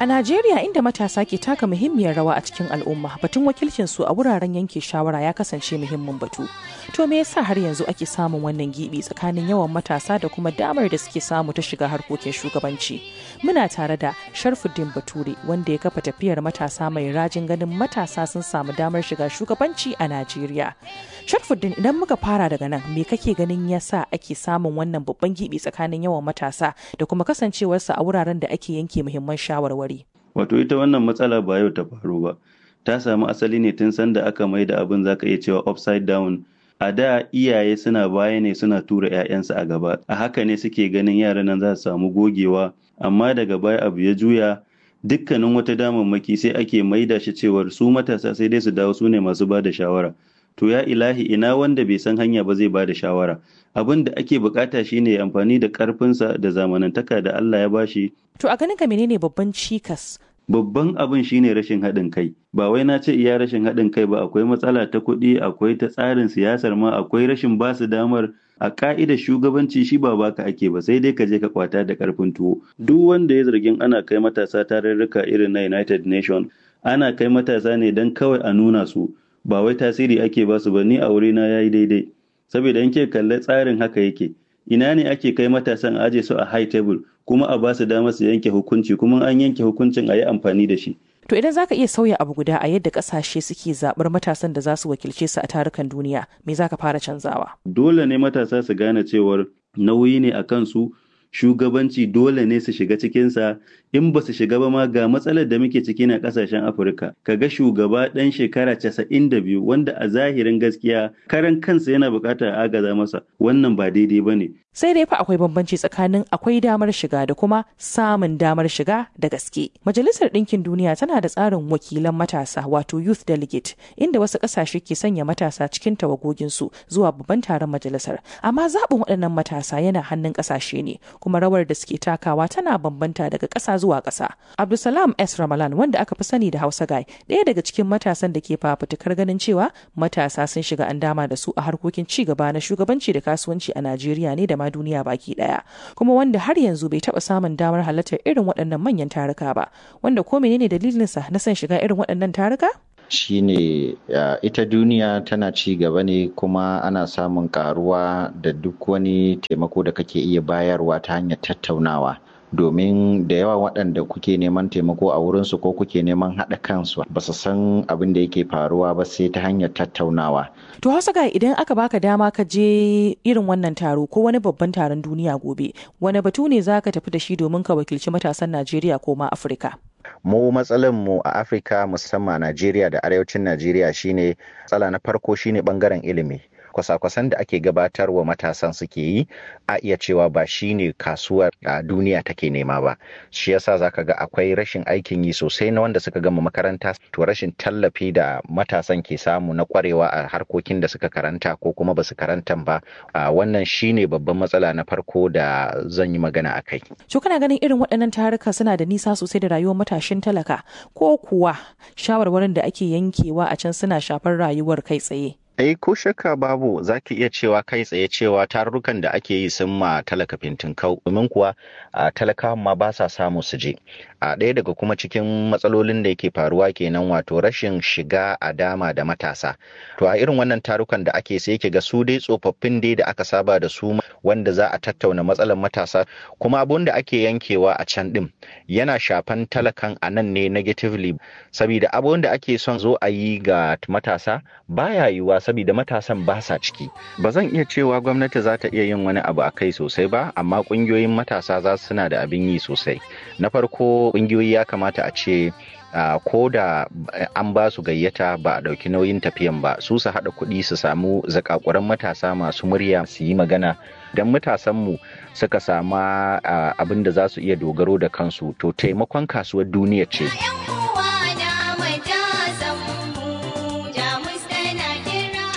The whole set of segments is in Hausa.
A Najeriya, inda matasa ke taka muhimmiyar rawa a cikin al'umma, batun wakilcin su a wuraren yanke shawara ya kasance muhimmin batu. To me yasa har yanzu ake samun wannan gibi tsakanin yawan matasa da kuma damar da suke samu ta shiga harkokin shugabanci? Muna tare da Sharfuddin Bature, wanda ya kafa tafiyar matasa mai rajin ganin matasa sun samu damar shiga shugabanci a Najeriya. Sharfuddin, idan muka fara daga nan, me kake ganin yasa ake samun wannan babban gibi tsakanin yawan matasa da kuma kasancewarsa a wuraren da ake yanke muhimman shawarwari? Wato ita wannan matsala ba yau ta faru ba. Ta samu asali ne tun sanda aka mai da abin zaka iya cewa upside down. A da iyaye suna baya ne suna tura 'ya'yansu a gaba. A haka ne suke ganin yaran nan za su samu gogewa, amma daga baya abu ya juya, dukkanin wata damammaki sai ake maida shi cewar su matasa sai dai su dawo su ne masu ba da shawara. To ya ilahi, ina wanda bai san hanya ba zai ba da shawara. Abin da ake bukata shine amfani da karfinsa da zamanantaka da Allah ya bashi. To a ganin ka menene babban cikas? Babban abin shine rashin haɗin kai. Ba wai na ce iya rashin haɗin kai ba, akwai matsala ta kuɗi, akwai ta tsarin siyasar ma, akwai rashin basu damar. A ka'idar shugabanci shi ba baka ake ba, sai dai ka je ka kwata da karfin tuwo. Duk wanda ya zargin ana kai matasa tarurruka irin na United Nation, ana kai matasa ne don kawai a nuna su. Ba wai tasiri ake basu ba, ni a wurina yayi daidai. Saboda in ke kalle tsarin haka yake. Ina ne ake kai matasan aje su a high table kuma a basu damar su yanke hukunci, kuma an yanke hukuncin a yi amfani da shi. To idan zaka iya sauya abu guda a yadda kasashe suke zaɓar matasan da za su wakilce su a tarukan duniya, me zaka fara canzawa? Dole ne matasa su gane cewar nauyi ne a kansu, shugabanci dole ne su shiga cikinsa. In ba su shiga ba ma, ga matsalar da muke ciki na kasashen Afirka. Kaga shugaba ɗan shekara 92 wanda a zahirin gaskiya karan kansa yana buƙatar agaza masa. Wannan ba daidai ba ne. Sai dai fa akwai bambanci tsakanin akwai damar shiga da kuma samun damar shiga da gaske. Majalisar Ɗinkin Duniya tana da tsarin wakilan matasa, wato Youth Delegate, inda wasu ƙasashe ke sanya matasa cikin tawagoginsu zuwa babban taron majalisar. Amma zaɓin waɗannan matasa yana hannun ƙasashe ne, kuma rawar da suke takawa tana bambanta daga ƙasa zuwa ƙasa. Abdulsalam S. Ramalan, wanda aka fi sani da Hausa Guy, ɗaya daga cikin matasan da ke fafutukar ganin cewa matasa sun shiga an dama da su a harkokin ci gaba na shugabanci da kasuwanci a Najeriya ne da ma duniya baki daya, kuma wanda har yanzu bai taba samun damar halartar irin waɗannan manyan taruka ba, wanda ko menene dalilinsa na son shiga irin waɗannan taruka? Shine ita duniya tana ci gaba ne, kuma ana samun karuwa da duk wani taimako da kake iya bayarwa ta hanyar tattaunawa. Domin da yawa waɗanda kuke neman taimako a wurinsu ko kuke neman haɗa kansu ba su san abin da yake faruwa ba sai ta hanyar tattaunawa. To Hausa Guy, idan aka baka dama ka je irin wannan taro ko wani babban taron duniya gobe, wani batu ne za ka tafi da shi domin ka wakilci matasan Najeriya ko ma Afirka? Mu matsalar mu a Afirka, musamman Najeriya da arewacin Najeriya, shine matsala na farko shine bangaren ilimi. Kwasa-kwasan da ake gabatarwa matasan suke yi, a iya cewa ba shi ne kasuwar a duniya take nema ba. Shi yasa zaka ga akwai rashin aikin yi sosai na wanda suka gama makaranta, to rashin tallafi da matasan ke samu na kwarewa a harkokin da suka karanta ko kuma basu karantan ba. Wannan shi ne babban matsala na farko da zan yi magana a kai. To kana ganin irin waɗannan taruka suna da nisa sosai da rayuwar matashin talaka, ko kuwa shawarwarin da ake yankewa a can suna shafar rayuwar kai tsaye? Ko shakka babu, za ki iya cewa kai tsaye cewa tarurrukan da ake yi sun ma talaka fintinkau, domin kuwa talakawan ma ba sa samu su je. Ɗaya daga kuma cikin matsalolin da yake faruwa kenan, wato rashin shiga a dama da matasa. To a irin wannan tarukan da ake sai ki ga su dai tsofaffin dai da aka saba da su, wanda za a tattauna matsalar matasa, kuma abun da ake yankewa a can din yana shafan talakan a nan ne negatively, saboda abun da ake son zo a yi ga matasa baya yiwuwa saboda matasan ba sa ciki. Ba zan iya cewa gwamnati za ta iya yin wani abu a kai sosai ba, amma ƙungiyoyin matasa za su suna da abin yi sosai. Na farko, ƙungiyoyi ya kamata a ce ko da an ba su gayyata ba a ɗauki nauyin tafiyan ba, su haɗa kuɗi su samu zakakuran matasa masu murya su yi magana. Don matasanmu suka sama abin da za su iya dogaro da kansu, to taimakon kasuwar duniya ce. To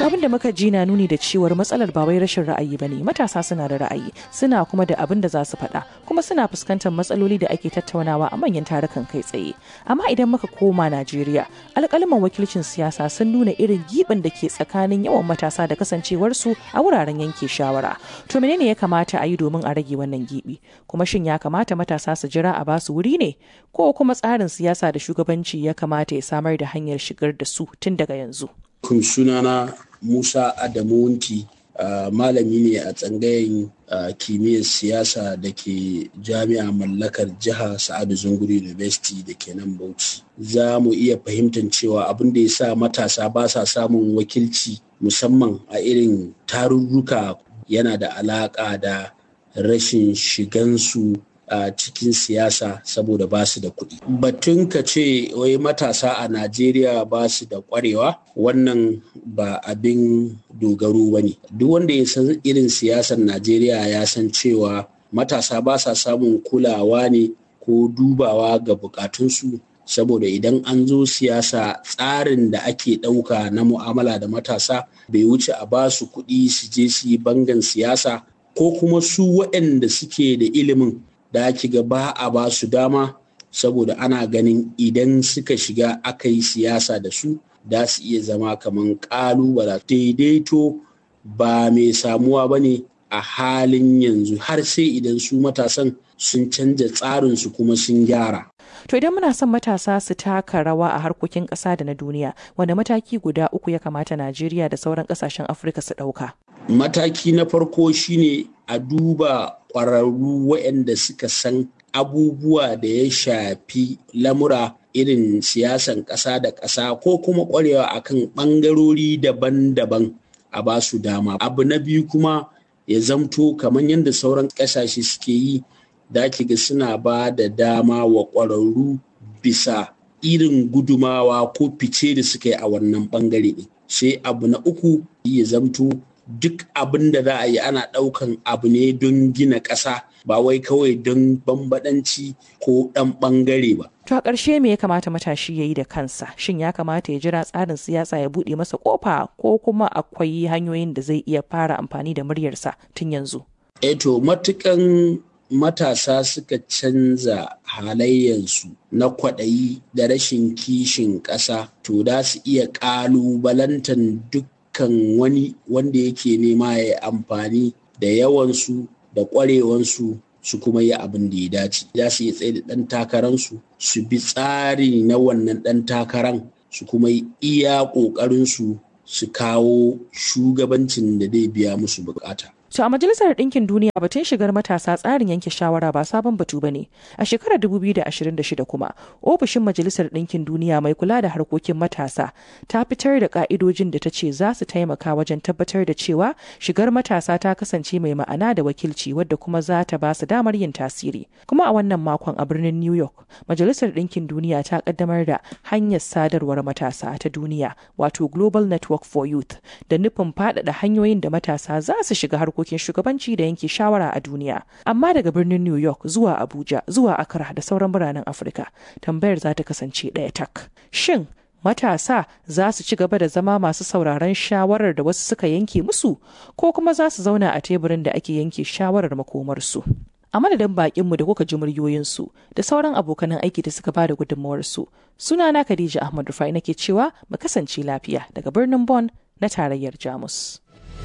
abin da muka ji na nuni da cewar matsalar ba wai rashin ra'ayi bane, matasa suna da ra'ayi, suna kuma da abin da za su faɗa, kuma suna fuskantar matsaloli da ake tattaunawa a manyan tarukan kai tsaye. Amma idan muka koma Najeriya, alƙalman wakilcin siyasa sun nuna irin giɓin da ke tsakanin yawan matasa da kasancewarsu a wuraren yanke shawara. To menene ya kamata a yi domin a rage wannan giɓi? Kuma shin ya kamata matasa su jira a basu wuri ne? Ko kuma tsarin siyasa da shugabanci ya kamata ya samar da hanyar shigar da su tun daga yanzu? Sunana Musa Adamu Wunti, malami ne a tsangayen kimiyyar siyasa da ke jami'a mallakar jiha Sa'adu Zunguri University da ke nan Bauchi. Za mu iya fahimtar cewa abin da ya sa matasa ba sa samun wakilci musamman a irin tarurruka yana da alaƙa da rashin shigansu a cikin siyasa saboda ba su da kuɗi. Batun ka ce wai matasa a Najeriya ba su da ƙwarewa, wannan ba abin dogaro ba ne. Duk wanda ya san irin siyasar Najeriya ya san cewa matasa ba sa samun kulawa ne ko dubawa ga bukatunsu, saboda idan an zo siyasa tsarin da ake ɗauka na mu'amala da matasa bai wuce a ba su kuɗi su je su yi bangan siyasa, ko kuma su waɗanda suke da ilimin da ake ga ba a ba su dama saboda ana ganin idan suka shiga aka yi siyasa da su da su iya zama kamar ƙalubala. Daidaito ba mai samuwa ba ne a halin yanzu, har sai idan su matasan sun canja tsarinsu kuma sun gyara. To idan muna son matasa su taka rawa a harkokin ƙasa da na duniya, wanda mataki guda 3 ya kamata Najeriya da sauran ƙasashen Afirka su ɗauka? Mataki na farko shine a duba ƙwararru waɗanda suka san abubuwa da ya shafi lamura irin siyasan ƙasa da ƙasa ko kuma ƙwarewa akan ɓangarori daban-daban a ba su dama. Abu na biyu kuma ya zamto kamar yadda sauran ƙasashe suke yi, da ake ga suna ba da dama wa ƙwararru bisa irin gudumawa ko fice da suka yi a wannan ɓangare ɗin. Sai abu na uku ya zamto duk abin da za a yi ana ɗaukan abu ne don gina ƙasa, ba wai kawai don bambaɗanci ko ɗan ɓangare ba. To a ƙarshe me ya kamata matashi ya yi da kansa? Shin ya kamata ya jira tsarin siyasa ya buɗe masa ƙofa, ko kuma akwai hanyoyin da zai iya fara amfani da muryarsa tun yanzu? To matukan matasa suka canza halayensu na kwaɗayi da rashin kishin ƙasa, to da su iya ƙalubalantar dukkan wani wanda yake nema ya amfani da yawansu da ƙwarewansu su kuma yi abin da ya dace. Za su iya tsaye da ɗan takararsu, su bi tsari na wannan ɗan takaran, su kuma yi iya ƙoƙarinsu su kawo shugabancin da zai biya musu bukata. To a Majalisar Ɗinkin Duniya batun shigar matasa tsarin yanke shawara ba sabon batu ba ne. A shekarar 2026 kuma, ofishin Majalisar Ɗinkin Duniya mai kula da harkokin matasa ta fitar da ƙa'idojin da ta ce za su taimaka wajen tabbatar da cewa shigar matasa ta kasance mai ma'ana da wakilci, wadda kuma za ta ba su damar yin tasiri. Kuma a wannan makon a birnin New York, Majalisar Ɗinkin Duniya ta ƙaddamar da hanyar sadarwar matasa ta duniya, wato Global Network for Youth, da nufin faɗaɗa hanyoyin da matasa za su shiga harkokin shugabanci da yanke shawara a duniya. Amma daga birnin New York zuwa Abuja zuwa Accra da sauran biranen Afirka, tambayar za ta kasance ɗaya tak. Shin matasa za su ci gaba da zama masu sauraron shawarar da wasu suka yanke musu, ko kuma za su zauna a teburin da ake yanke shawarar makomarsu? A madadin bakinmu da kuka ji muryoyinsu da sauran abokanan aiki da suka bada gudunmawarsu, sunana Khadija Ahmad Rufai nake cewa mu kasance lafiya daga birnin Bonn na tarayyar Jamus.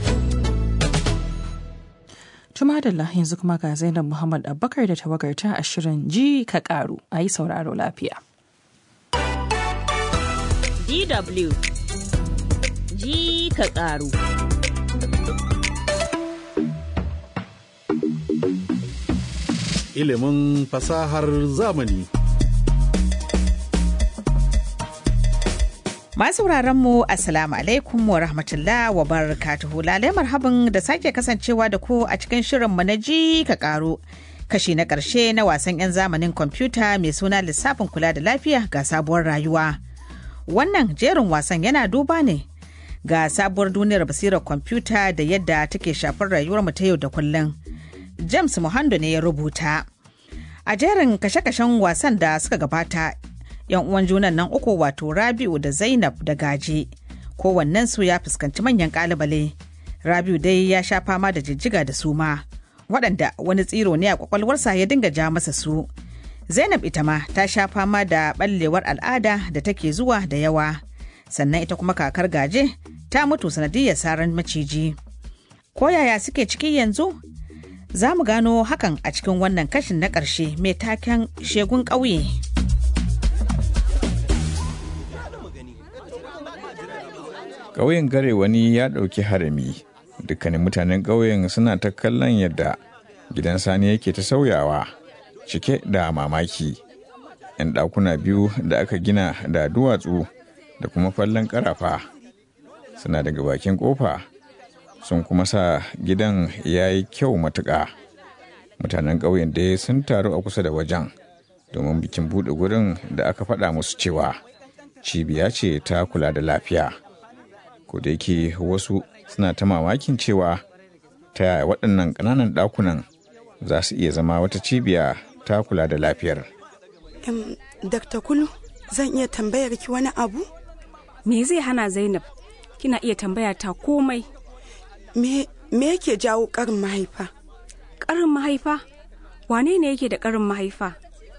Tumadalla, yanzu kuma ga Zainab Muhammad Abubakar da tawagarta a shirin ji ka karu, a yi sauraro lafiya. DW ji ka karu. Ilimin fasahar zamani. Masu mu Assalamu alaikum wa rahmatullah wa barakatuhu. Lalai marhaban da sake kasancewa da ku a cikin shirinmu na ji ka karo. Kashi na ƙarshe na wasan 'yan zamanin kwamfuta mai suna lissafin kula da lafiya ga sabuwar rayuwa. Wannan jerin wasan yana duba ne ga sabuwar duniyar basirar kwamfuta da yadda take shafar rayuwar mu ta yau da kullum. James Muhando ne ya rubuta. A jerin kashe-kashen wasan da suka gabata, yan uwan junan nan uku wato Rabi'u da Zainab da Gaje Kowannensu ya fuskanci manyan ƙalubale. Rabiu dai ya sha fama da jijjiga da suma, waɗanda wani tsiro ne a kwakwalwarsa ya dinga ja masa su. Zainab ita ma ta sha fama da ɓallewar al'ada da take zuwa da yawa. Sannan ita kuma kakar Gaje ta mutu sanadiyar saran maciji. Ko yaya suke ciki yanzu? Za mu gano hakan a cikin wannan kashin na ƙarshe mai taken shegun ƙauye. Ƙauyen Gare wani ya ɗauki harami. Dukkanin mutanen ƙauyen suna ta kallon yadda gidan Sani yake ta sauyawa, cike da mamaki. 'Yan ɗakuna biyu da aka gina da duwatsu da kuma fallon ƙarafa suna daga bakin ƙofa, sun kuma sa gidan ya yi kyau matuƙa. Mutanen ƙauyen dai sun taru a kusa da wajen domin bikin buɗe gurin da aka faɗa musu cewa cibiya ce ta kula da lafiya. Ko da yake wasu suna ta mamakin cewa ta yaya waɗannan ƙananan ɗakunan za su iya zama wata cibiya ta kula da lafiyar. Dr. Kulu, zan iya tambayar ki wani abu? Me zai hana Zainab? Kina iya tambaya ta komai. Me yake jawo ƙarin mahaifa? Ƙarin mahaifa? Wane ne yake da ƙarin mahaifa?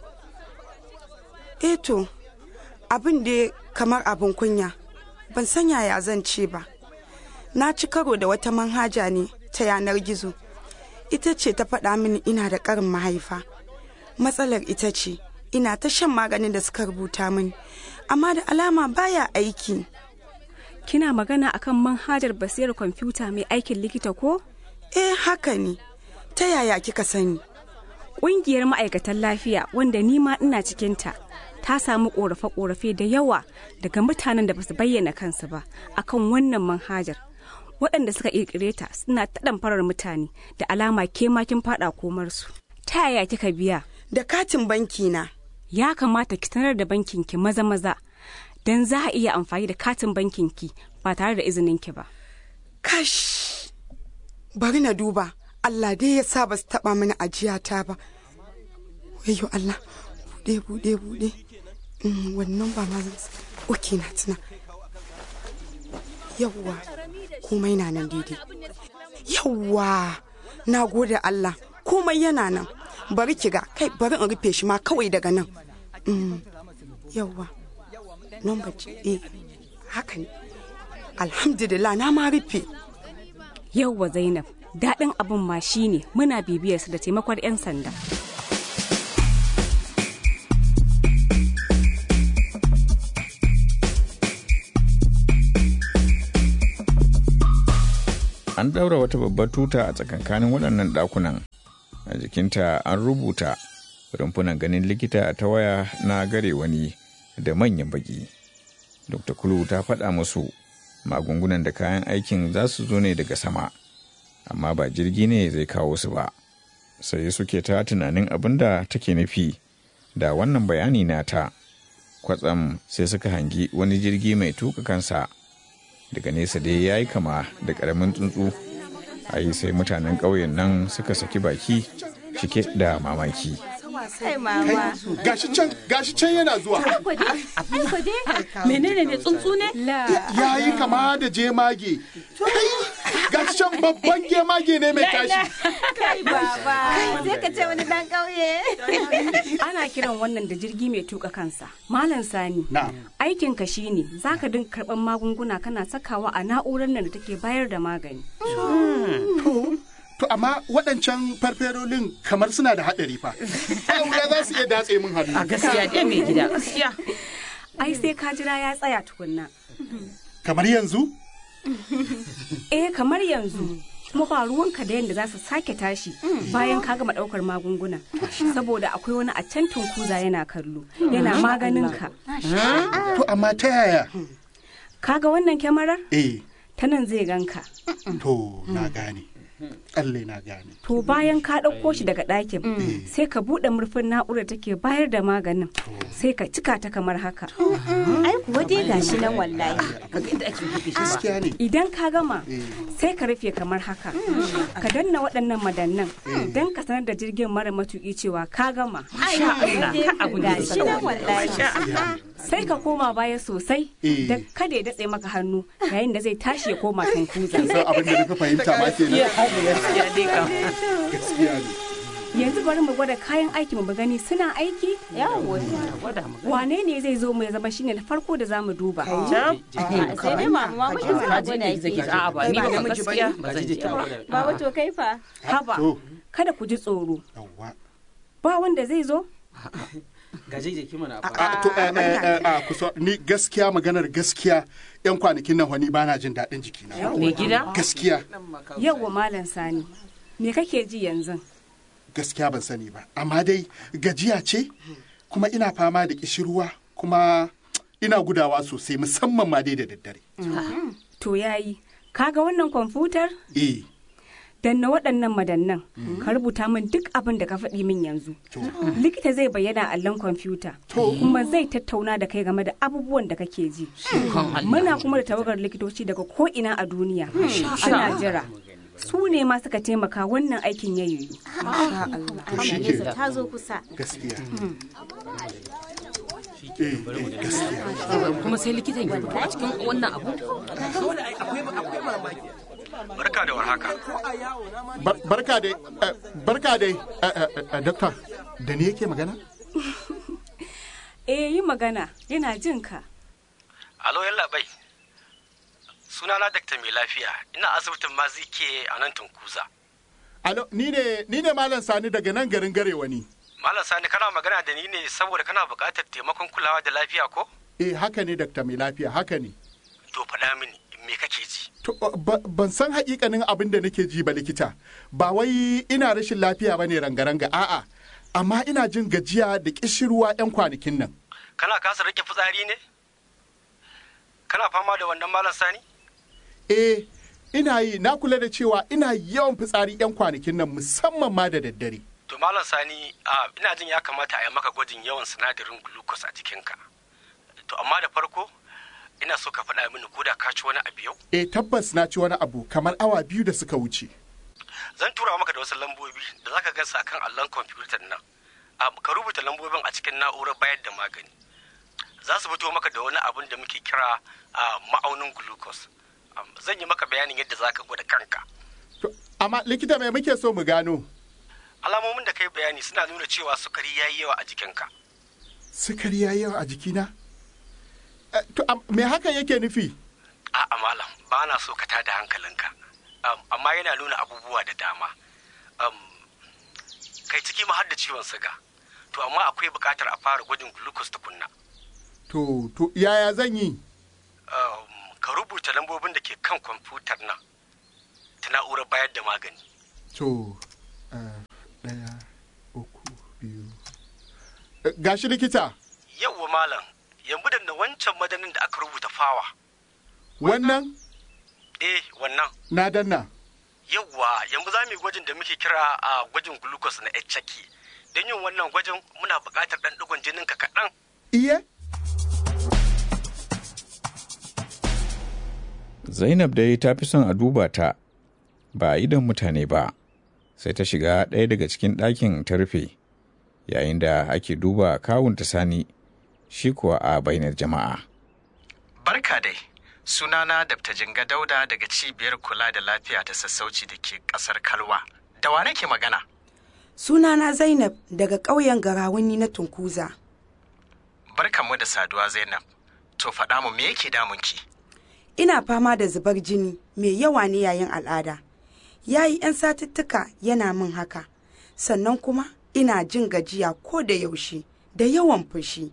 To, abin da kamar abin kunya. Ban san yaya zan ce ba. Na ci karo da wata manhaja ne ta yanar gizo. Ita ce ta faɗa mini ina da ƙarin mahaifa. Matsalar ita ce, ina ta shan maganin da suka rubuta mini, amma da alama baya aiki. Kina magana akan manhajar basirar kwamfuta mai aikin likita ko? Haka ne. Ta yaya kika sani? Ƙungiyar ma'aikatan lafiya wanda ni ma ina cikinta ta samu ƙorafe-ƙorafe da yawa daga mutanen da basu bayyana kansu ba akan wannan manhajar. Waɗanda suka ƙirƙire ta suna ta ɗamfarar mutane da alama ke makin faɗa komarsu. Ta yaya kika biya? Da katin banki na. Ya kamata ki sanar da bankinki maza-maza don za a iya amfani da katin bankinki ba tare da izininki ba. Kash! Bari na duba. Allah dai ya sa ba su taɓa mini ajiyata ba. Wayyo Allah, buɗe. Wannan ba ma zan oke na tuna. Yawwa, komai na nan daidai. Yawwa, na gode Allah, komai yana nan. Bari kiga, kai bari in rufe shi ma kawai daga nan. Yawwa, number haka ne. Alhamdulillah na ma rufe. Yawwa Zainab, daɗin abin ma shine muna bibiyarsu da taimakon 'yan sanda. An ɗaura wata babbar tuta a tsakankanin waɗannan ɗakunan. A jikinta an rubuta rumfunan ganin likita ta waya na Gare wani da manyan baki. Dr. Kulu ta faɗa musu magungunan da kayan aikin za su zo ne daga sama, amma ba jirgi ne zai kawo su ba. Sai suke ta tunanin abin da take nufi da wannan bayani nata. Kwatsam sai suka hangi wani jirgi mai tuka kansa. Daga nesa dai ya yi kama da ƙaramin tsuntsu. Ai sai mutanen ƙauyen nan suka saki baki cike da mamaki. Gashi can yana zuwa. Menene ne tsuntsu ne? Ya yi kama da jemage. Gashi can babban jemage ne mai tashi. Kai baba. Sai ka ce wani dan ƙauye. Ana kiran wannan da jirgi mai tuka kansa. Malam Sani. Aikin ka shine zaka dinga karban magunguna kana sakawa a na'urar nan da take bayar da magani. To amma waɗancan farferolin kamar suna da haɗari fa. Ai za su iya datse min hannu. A gaskiya dai mai gida gaskiya. Ai sai ka jira ya tsaya tukunna. Kamar yanzu? Kamar yanzu. Kuma ba ruwanka da yadda za su sake tashi bayan ka gama ɗaukar magunguna. Saboda akwai wani a can tunkuza yana kallo. Yana maganin ka. To amma ta yaya? Kaga wannan kyamarar? Ta nan zai ganka. To na gane. Alle na gane. To bayan ka ɗauko shi daga ɗakin sai ka buɗe murfin na'urar take bayar da maganin sai ka cika ta kamar haka. Ai kuwa dai gashi nan wallahi. Idan ka gama sai ka rufe kamar haka. Ka danna waɗannan madannan don ka sanar da jirgin mara matuƙi cewa ka gama. Ai gashi nan wallahi. sai ka koma baya sosai da kada ya datse maka hannu yayin da zai tashi ya koma tunkuza. Kin san abin da nuka fahimta ma kenan. Gaskiya ne. Yanzu bari mu gwada kayan aiki mu gani suna aiki? Wane ne zai zo mu ya zama shine na farko da zamu duba? Sai dai mama muke sana gwada aiki. A'a ba ni ba gaskiya ba zan je ta. Baba to kai fa? Haba, kada ku ji tsoro. Ba wanda zai zo? Gaje ki mana ni gaskiya maganar gaskiya yan kwanakin nan wani bana jin daɗin jikina. Me gida? Gaskiya. Yawwa Malam Sani, me kake ji yanzu? Gaskiya ban sani ba, amma dai gajiya ce kuma ina fama da kishirwa kuma ina gudawa sosai musamman ma dai da daddare. To yayi, kaga wannan kwamfutar? Danna waɗannan madannan, ka rubuta min duk abin da ka faɗi min yanzu. Likita zai bayyana a allon kwamfuta, kuma zai tattauna da kai game da abubuwan da kake ji. Muna kuma da tawagar likitoci daga ko'ina a duniya. Ana jira. Su ne ma suka taimaka wannan aikin ya yiwu. Ta zo kusa. Gaskiya. Kuma sai likitan ya a cikin wannan abu. Barka da warhaka. Barka dai, Dokta, da ni yake magana? Yi magana, yana jin ka. Alo yalla bai. Sunana Dr. Mai Lafiya, ina asibitin Mazike a nan Tunkuza. Alo, ni ne Malam Sani daga nan garin Garewa ne. Malam Sani kana magana da ni ne saboda kana buƙatar taimakon kulawa da lafiya ko? Haka ne Dr. Mai Lafiya, haka ne. To faɗa mini, me kake ji? To, ban san haƙiƙanin abin da nake ji ba likita. Ba wai ina rashin lafiya ba ne rangaranga, a'a. Amma ina jin gajiya da ƙishirwa 'yan kwanakin nan. Kana kasa rike fitsari ne? Kana fama da wannan Malam Sani? Ina yi, na kula da cewa ina yawan fitsari 'yan kwanakin nan musamman ma da daddare. To Malam Sani, ina jin ya kamata a yi maka gwajin yawan sinadarin glucose a jikinka. To amma da farko, ina so ka faɗa mini ko da ka ci wani abu yau? Tabbas na ci wani abu kamar awa 2 da suka wuce. Zan tura maka da wasu lambobi da za ka gansu akan allon kwamfutar nan. Ka rubuta lambobin a cikin na'urar bayar da magani. Za su fito maka da wani abun da muke kira ma'aunin glucose. Zan yi maka bayanin yadda za ka gwada kanka. Amma likita mai muke so mu gano? Alamomin da kai bayani suna nuna cewa sukari ya yi yawa a jikinka. Sukari ya yi yawa a jikina? Me hakan yake nufi? A'a malam, ba na so ka tada hankalinka. Amma yana nuna abubuwa da dama. Kai ciki ma har da ciwon siga. To amma akwai buƙatar a fara gwajin glucose tukunna. To yaya zan yi? Ka rubuta lambobin da ke kan kwamfutar nan ta na'urar bayar da magani. To, 1, 3, 2. Gashi likita. Yawwa malam, yanzu da wancan madanin da aka rubuta fawa. Wannan? Wannan. Na danna. Yawwa, yanzu za mu yi gwajin da muke kira a gwajin glucose na HCG. Don yin wannan gwajin muna buƙatar ɗan ɗigon jininka kaɗan. Iye? Zainab dai ta fi son a duba ta ba a idon mutane ba, sai ta shiga ɗaya daga cikin ɗakin ta rufe, yayin da ake duba kawunta Sani, shi kuwa a bainar jama'a. Barka dai, sunana Dr. Jinga Dauda daga cibiyar kula da lafiya ta sassauci da ke ƙasar Kalwa. Da wa nake magana? Sunana Zainab daga ƙauyen Garawuni na Tunkuza. Barkanmu da saduwa Zainab, to faɗa mu me yake damunki? Ina fama da zubar jini mai yawa ne yayin al'ada. Yayi 'yan satuttuka yana min haka. Sannan kuma ina jin gajiya ko da yaushe da yawan fushi.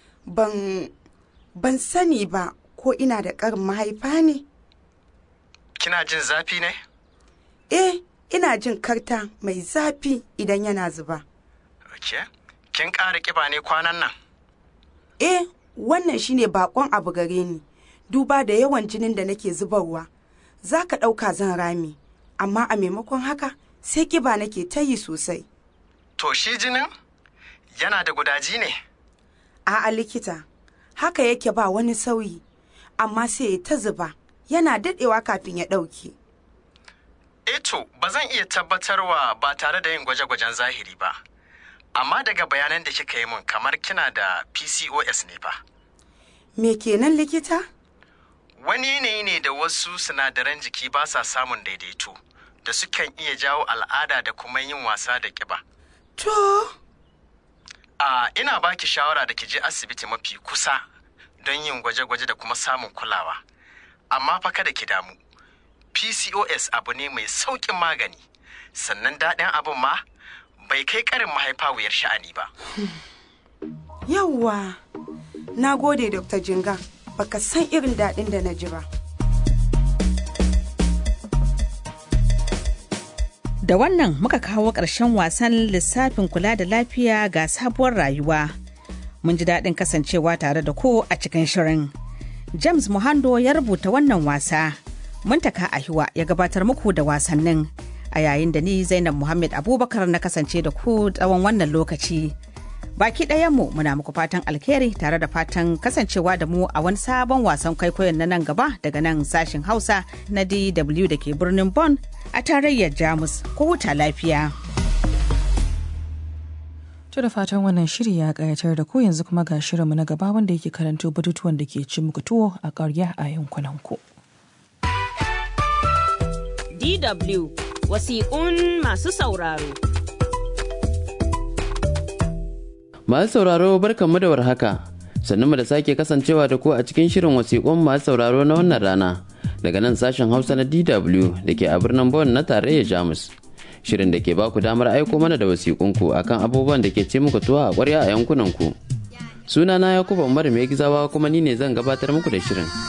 Ban sani ba ko ina da ƙarin mahaifa ne? Kina jin zafi ne? Ina jin karta mai zafi idan yana zuba. Ok, kin ƙara ƙiba ne kwanan nan? Wannan shine bakon abu gare ni. Duba da yawan jinin da nake zubarwa, za ka ɗauka zan rame, amma a maimakon haka sai ƙiba nake ta yi sosai. To shi jinin yana da gudaji ne? A'a likita, haka yake ba wani sauyi, amma sai ya ta zuba, yana daɗewa kafin ya ɗauke. To, ba zan iya tabbatarwa ba tare da yin gwaje-gwajen zahiri ba, amma daga bayanan da kika yi mun kamar kina da PCOS ne ba. Me kenan likita? Wani yanayi ne da wasu sinadaran jiki ba sa samun daidaito da sukan iya jawo al'ada da kuma yin wasa da ƙiba. To? Ina baki shawara da ki je asibiti mafi kusa don yin gwaje-gwaje da kuma samun kulawa. Amma fa kada ki damu. PCOS abu ne mai sauƙin magani. Sannan daɗin abin ma bai kai ƙarin mahaifa wuyar sha'ani ba. Yawwa, na gode Dr. Jinga, baka san irin daɗin da na ji ba. Da wannan muka kawo ƙarshen wasan lissafin kula da lafiya ga sabuwar rayuwa. Mun ji daɗin kasancewa tare da ku a cikin shirin. James Muhando ya rubuta wannan wasa. Muntaka Ahiwa ya gabatar muku da wasannin. A yayin da ni Zainab Muhammad Abubakar na kasance da ku tsawon wannan lokaci. Baki ɗayanmu muna muku fatan alheri tare da fatan kasancewa da mu a wani sabon wasan kwaikwayon na nan gaba daga nan sashen Hausa na DW da ke birnin Bonn a tarayyar Jamus. Ku huta lafiya. To da fatan wannan shiri ya ƙayatar da ku yanzu kuma ga shirinmu na gaba wanda yake karanto batutuwan da ke ci muku tuwo a ƙarya a yankunanku. DW wasiƙun masu sauraro. Masu sauraro barkanmu da warhaka. Sannunmu da sake kasancewa da ku a cikin shirin wasiƙun masu sauraro na wannan rana daga nan sashen Hausa na DW da ke a birnin Bonn na tarayyar Jamus. Shirin da ke baku damar aiko mana da wasiƙunku akan abubuwan da ke ce muku tuwa a ƙwarya a yankunanku. Sunana Yakubu Umar Mai Gizawa kuma ni ne zan gabatar muku da shirin.